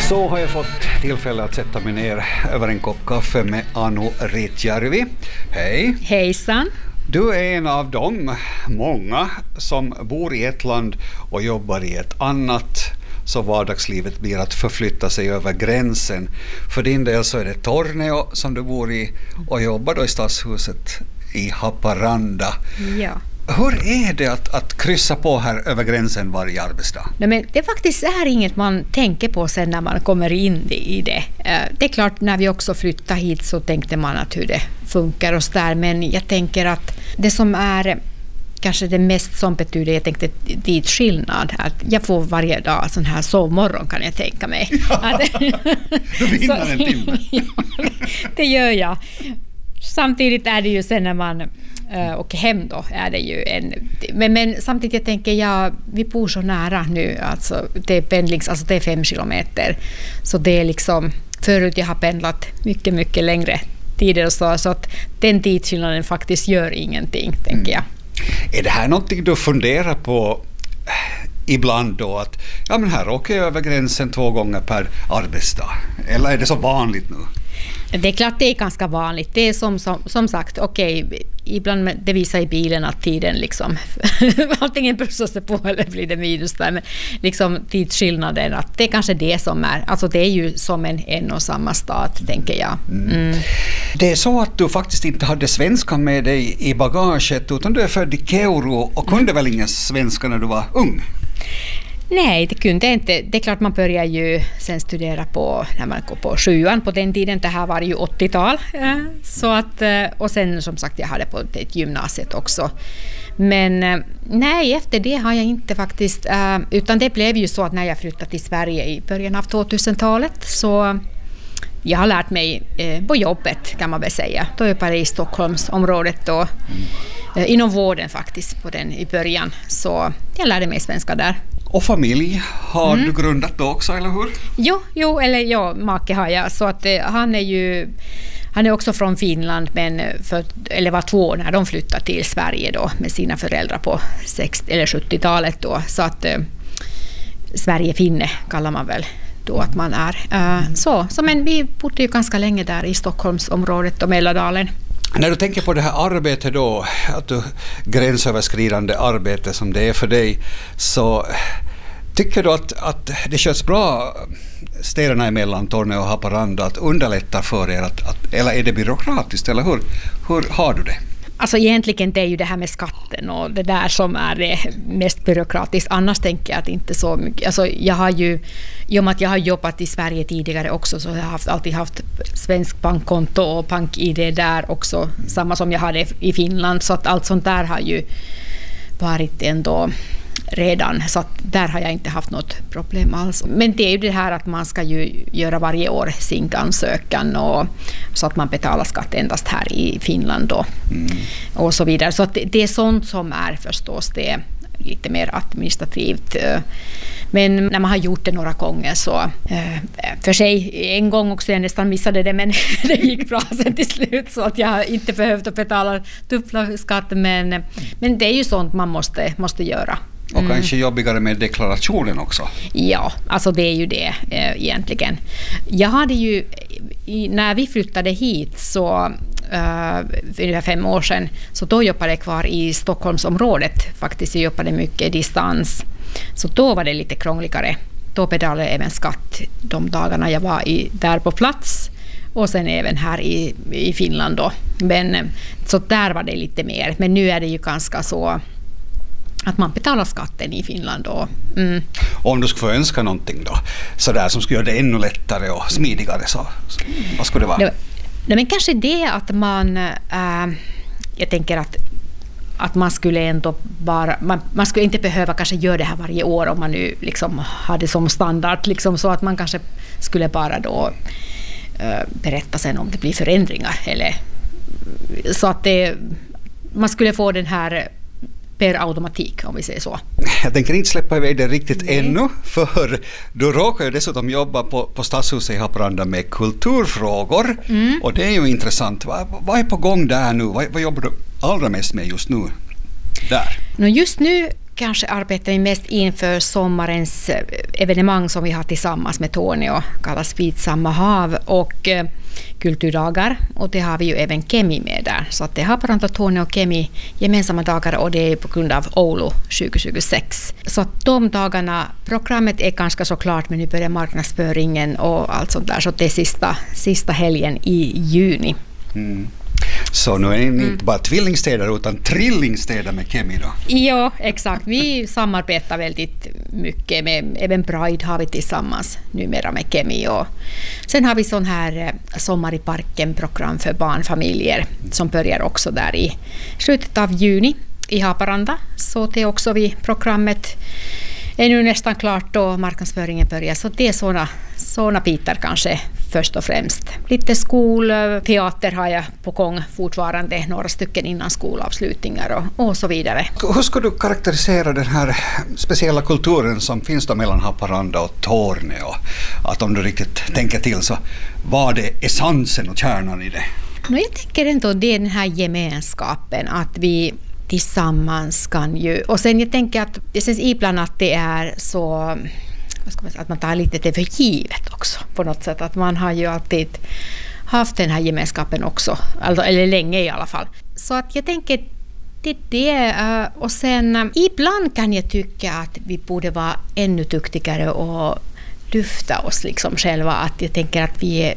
Så har jag fått tillfälle att sätta mig ner över en kopp kaffe med Anu Ritjärvi. Hej! Hejsan! Du är en av de många som bor i ett land och jobbar i ett annat, så vardagslivet blir att förflytta sig över gränsen. För din del så är det Torneå som du bor i och jobbar då i Stadshuset i Haparanda. Ja. Hur är det att kryssa på här över gränsen varje arbetsdag? Nej, men det faktiskt är inget man tänker på sen när man kommer in i det. Det är klart, när vi också flyttade hit så tänkte man att hur det funkar och så där. Men jag tänker att det som är kanske det mest som betyder, jag tänkte tidsskillnad. Att jag får varje dag sån här sovmorgon, kan jag tänka mig. Ja, du vinner en timme. Ja, det gör jag. Samtidigt är det ju sen när man åker hem då, är det ju men samtidigt jag tänker, vi bor så nära nu, alltså det är alltså det är 5 kilometer, så det är liksom, förut jag har pendlat mycket, mycket längre tider och så att den tidsskillnaden faktiskt gör ingenting, tänker jag. Är det här någonting du funderar på ibland då, att men här åker jag över gränsen 2 gånger per arbetsdag, eller är det så vanligt nu? Det är klart, det är ganska vanligt. Det är som sagt, ibland det visar i bilen att tiden liksom antingen plussas det på eller blir det minus där, men liksom tidsskillnaden, att det är kanske det som är, alltså det är ju som en och samma stat, tänker jag. Det är så att du faktiskt inte hade svenska med dig i bagaget, utan du är född i Keuro och kunde väl ingen svenska när du var ung? Nej, det kunde inte. Det är klart, man börjar ju sen studera när man går på 7:an på den tiden. Det här var ju 80-tal. Så att, och sen som sagt, jag hade på ett gymnasiet också. Men nej, efter det har jag inte faktiskt, utan det blev ju så att när jag flyttade till Sverige i början av 2000-talet, så jag har lärt mig på jobbet, kan man väl säga. Då jobbade jag i Stockholmsområdet då, inom vården faktiskt på den i början. Så jag lärde mig svenska där. Och familj har du grundat då också, eller hur? Jo, make har jag. Så att han är också från Finland, men var 2 år när de flyttade till Sverige då med sina föräldrar på 60- eller 70-talet då. Så att Sverige-finne kallar man väl då att man är. Så men vi bodde ju ganska länge där i Stockholmsområdet och Mälardalen. När du tänker på det här arbetet då, att du gränsöverskridande arbete som det är för dig, så tycker du att det körs bra städerna emellan Torneå och Haparanda att underlätta för er, eller är det byråkratiskt, eller hur har du det? Alltså egentligen det är ju det här med skatten och det där som är det mest byråkratiskt. Annars tänker jag att inte så mycket. Alltså jag har ju, i och med att jag har jobbat i Sverige tidigare också, så jag har alltid haft svensk bankkonto och bank-ID där också. Samma som jag hade i Finland, så att allt sånt där har ju varit ändå redan, så att där har jag inte haft något problem alls. Men det är ju det här att man ska ju göra varje år sin ansökan, och så att man betalar skatt endast här i Finland då, och så vidare. Så att det är sånt som är förstås det lite mer administrativt. Men när man har gjort det några gånger, så för sig en gång också jag nästan missade det, men det gick bra sen till slut, så att jag inte behövde betala dubbla skatt, men det är ju sånt man måste göra. Och kanske jobbigare med deklarationen också. Ja, alltså det är ju det egentligen. Jag hade ju, när vi flyttade hit så för ungefär 5 år sedan, så då jobbade jag kvar i Stockholmsområdet. Faktiskt jag jobbade mycket distans. Så då var det lite krångligare. Då betalade jag även skatt de dagarna jag var där på plats. Och sen även här i Finland då. Men så där var det lite mer. Men nu är det ju ganska så att man betalar skatten i Finland då. Om du skulle få önska någonting då, så där som skulle göra det ännu lättare och smidigare, så vad skulle det vara? Nej, men kanske det att man, jag tänker att man skulle ändå bara, man skulle inte behöva kanske göra det här varje år om man nu liksom hade som standard, liksom, så att man kanske skulle bara då berätta sen om det blir förändringar, eller så att man skulle få den här per automatik, om vi säger så. Jag tänker inte släppa iväg det riktigt ännu, för du råkar ju dessutom jobba på Stadshuset i Haparanda med kulturfrågor, och det är ju intressant. Vad är på gång där nu? Vad jobbar du allra mest med just nu där? Just nu kanske arbetar vi mest inför sommarens evenemang som vi har tillsammans med Torneå, kallas Vid samma hav, och kulturdagar, och det har vi ju även Kemi med där. Så att det har Haparanda, Torneå och Kemi gemensamma dagar, och det är på grund av Oulu 2026. Så att de dagarna, programmet är ganska så klart, men nu börjar marknadsföringen och allt sånt där, så det är sista helgen i juni. Mm. Så nu är ni inte bara tvillingstäder utan trillingstäder med Kemi då? Ja, exakt. Vi samarbetar väldigt mycket med, även Pride har vi tillsammans numera med Kemi. Och sen har vi sån här Sommar i parken-program för barnfamiljer som börjar också där i slutet av juni i Haparanda. Så det är också vi programmet är nu nästan klart då marknadsföringen börjar. Så det är såna bitar kanske först och främst. Lite teater har jag på gång fortfarande, några stycken innan skolavslutningar och så vidare. Hur ska du karaktärisera den här speciella kulturen som finns då mellan Haparanda och Torneå? Att om du riktigt tänker till, så vad är essensen och kärnan i det? Jag tänker ändå det är den här gemenskapen, att vi tillsammans kan ju, och sen jag tänker att det känns ibland att det är så, att man tar lite det för givet också på något sätt, att man har ju alltid haft den här gemenskapen också, eller länge i alla fall. Så att jag tänker det, och sen ibland kan jag tycka att vi borde vara ännu duktigare och lyfta oss liksom själva, att jag tänker att vi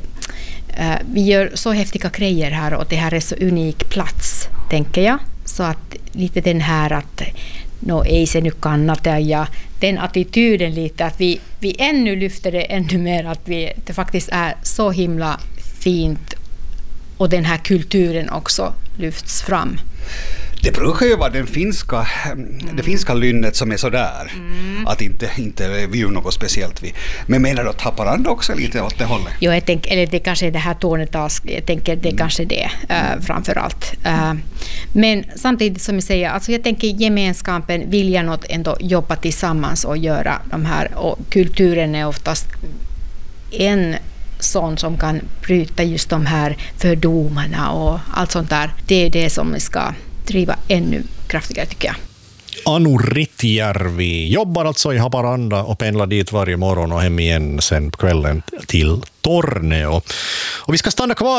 gör så häftiga grejer här, och det här är så unik plats, tänker jag. Så att lite den här att ei se nyt kannata, ja den attityden lite, att vi ännu lyfter det ännu mer, att det faktiskt är så himla fint, och den här kulturen också lyfts fram. Det brukar ju vara det finska lynnet som är sådär, att inte vi gör något speciellt. Men menar du att Haparanda också lite åt det hållet? Jo, jag tänker, eller det kanske är det här Tornedals, jag tänker det kanske det framförallt. Men samtidigt som jag säger, alltså jag tänker gemenskapen, viljan att ändå jobba tillsammans och göra de här, och kulturen är oftast en sån som kan bryta just de här fördomarna och allt sånt där. Det är det som vi ska driva ännu kraftigare, tycker jag. Anu Rittjärvi jobbar alltså i Haparanda och pendlar dit varje morgon och hem igen sen på kvällen till Torneå. Och vi ska stanna kvar